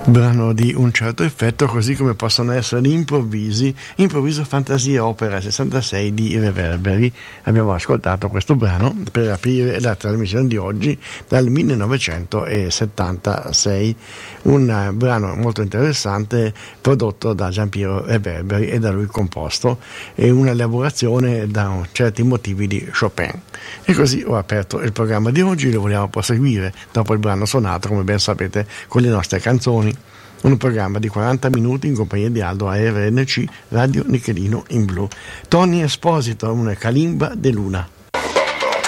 brano di un certo effetto, così come possono essere gli improvviso fantasia opera 66 di Reverberi. Abbiamo ascoltato questo brano per aprire la trasmissione di oggi dal 1976, un brano molto interessante prodotto da Giampiero Reverberi e da lui composto, e una elaborazione da certi motivi di Chopin. E così ho aperto il programma di oggi, lo vogliamo proseguire dopo il brano suonato, come ben sapete, con le nostre canzoni. Un programma di 40 minuti in compagnia di Aldo a RNC Radio Nichelino in blu. Tony Esposito, una Kalimba de Luna.